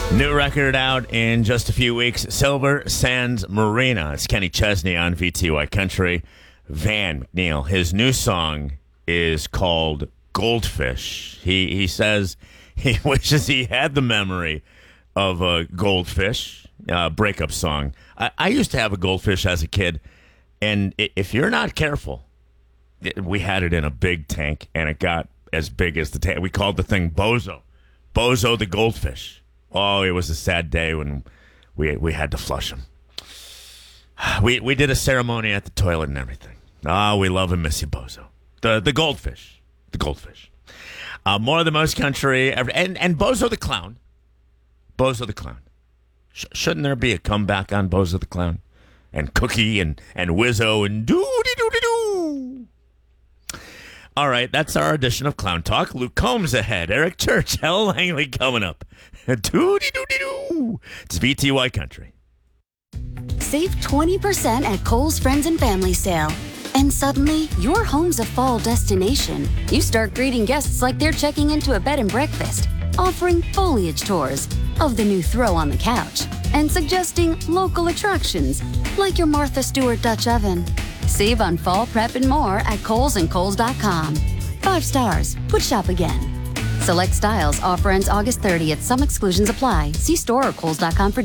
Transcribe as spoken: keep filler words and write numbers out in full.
New record out in just a few weeks, Silver Sands Marina. It's Kenny Chesney on V T Y Country. Van McNeil, his new song is called Goldfish. He he says he wishes he had the memory of a goldfish uh, breakup song. I, I used to have a goldfish as a kid, and if you're not careful, we had it in a big tank, and it got as big as the tank. We called the thing Bozo. Bozo the goldfish. Oh, it was a sad day when we we had to flush him. We we did a ceremony at the toilet and everything. Ah, oh, we love and miss you, Bozo. The the goldfish. The goldfish. Uh, more of the most country ever. And, and Bozo the Clown. Bozo the Clown. Sh- shouldn't there be a comeback on Bozo the Clown? And Cookie and, and Wizzo and doo-dee-doo-dee-doo. All right, that's our edition of Clown Talk. Luke Combs ahead. Eric Church, Hal Langley coming up. Doo-dee-doo-dee-doo. It's V T Y Country. Save twenty percent at Kohl's Friends and Family Sale. And suddenly, your home's a fall destination. You start greeting guests like they're checking into a bed and breakfast, offering foliage tours of the new throw on the couch, and suggesting local attractions like your Martha Stewart Dutch oven. Save on fall prep and more at Kohl's and Kohl's dot com. Five stars. Would shop again. Select styles. Offer ends August thirtieth. Some exclusions apply. See store or Kohl's dot com for